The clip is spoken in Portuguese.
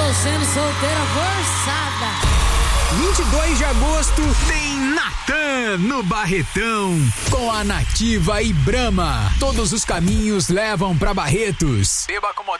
Estou sendo solteira forçada. 22 de agosto tem Natan no Barretão com a Nativa e Brahma. Todos os caminhos levam pra Barretos. Beba com moderação.